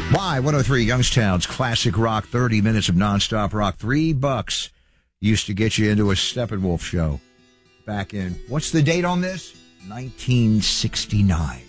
Y103 Youngstown's classic rock, 30 minutes of nonstop rock. $3 used to get you into a Steppenwolf show back in, what's the date on this? 1969.